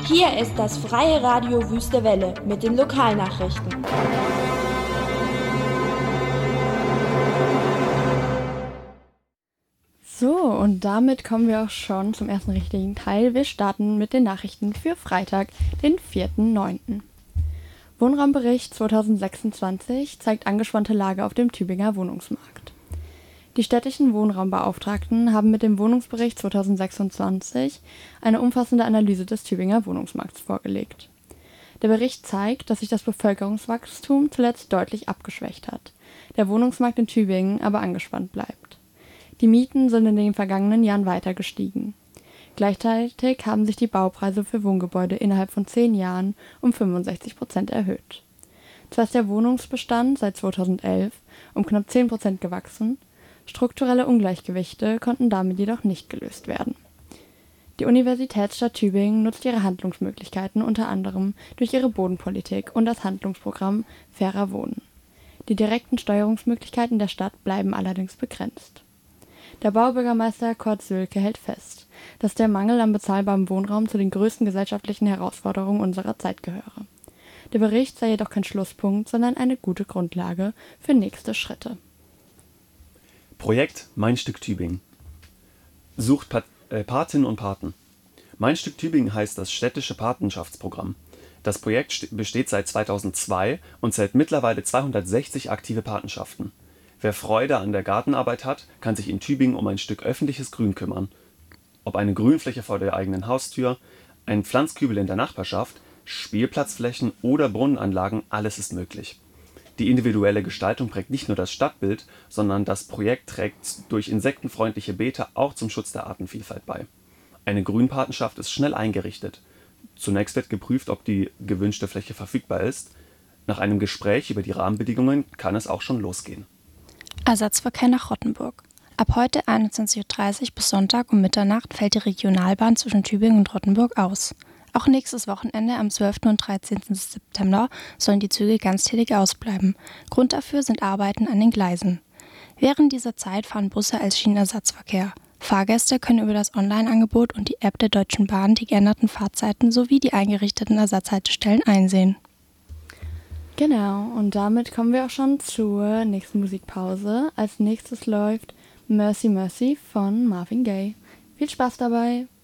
Hier ist das Freie Radio Wüste Welle mit den Lokalnachrichten. So, und damit kommen wir auch schon zum ersten richtigen Teil. Wir starten mit den Nachrichten für Freitag, den 4.9. Wohnraumbericht 2026 zeigt angespannte Lage auf dem Tübinger Wohnungsmarkt. Die städtischen Wohnraumbeauftragten haben mit dem Wohnungsbericht 2026 eine umfassende Analyse des Tübinger Wohnungsmarkts vorgelegt. Der Bericht zeigt, dass sich das Bevölkerungswachstum zuletzt deutlich abgeschwächt hat, der Wohnungsmarkt in Tübingen aber angespannt bleibt. Die Mieten sind in den vergangenen Jahren weiter gestiegen. Gleichzeitig haben sich die Baupreise für Wohngebäude innerhalb von 10 Jahren um 65% erhöht. Zwar ist der Wohnungsbestand seit 2011 um knapp 10% gewachsen, strukturelle Ungleichgewichte konnten damit jedoch nicht gelöst werden. Die Universitätsstadt Tübingen nutzt ihre Handlungsmöglichkeiten unter anderem durch ihre Bodenpolitik und das Handlungsprogramm Fairer Wohnen. Die direkten Steuerungsmöglichkeiten der Stadt bleiben allerdings begrenzt. Der Baubürgermeister Kurt Sülke hält fest, dass der Mangel an bezahlbarem Wohnraum zu den größten gesellschaftlichen Herausforderungen unserer Zeit gehöre. Der Bericht sei jedoch kein Schlusspunkt, sondern eine gute Grundlage für nächste Schritte. Projekt Mein Stück Tübingen. Sucht Patinnen und Paten. Mein Stück Tübingen heißt das städtische Patenschaftsprogramm. Das Projekt besteht seit 2002 und zählt mittlerweile 260 aktive Patenschaften. Wer Freude an der Gartenarbeit hat, kann sich in Tübingen um ein Stück öffentliches Grün kümmern. Ob eine Grünfläche vor der eigenen Haustür, ein Pflanzkübel in der Nachbarschaft, Spielplatzflächen oder Brunnenanlagen, alles ist möglich. Die individuelle Gestaltung prägt nicht nur das Stadtbild, sondern das Projekt trägt durch insektenfreundliche Beete auch zum Schutz der Artenvielfalt bei. Eine Grünpatenschaft ist schnell eingerichtet. Zunächst wird geprüft, ob die gewünschte Fläche verfügbar ist. Nach einem Gespräch über die Rahmenbedingungen kann es auch schon losgehen. Ersatzverkehr nach Rottenburg. Ab heute 21:30 Uhr bis Sonntag um Mitternacht fällt die Regionalbahn zwischen Tübingen und Rottenburg aus. Auch nächstes Wochenende am 12. und 13. September sollen die Züge ganztägig ausbleiben. Grund dafür sind Arbeiten an den Gleisen. Während dieser Zeit fahren Busse als Schienenersatzverkehr. Fahrgäste können über das Online-Angebot und die App der Deutschen Bahn die geänderten Fahrzeiten sowie die eingerichteten Ersatzhaltestellen einsehen. Genau, und damit kommen wir auch schon zur nächsten Musikpause. Als nächstes läuft Mercy Mercy von Marvin Gaye. Viel Spaß dabei!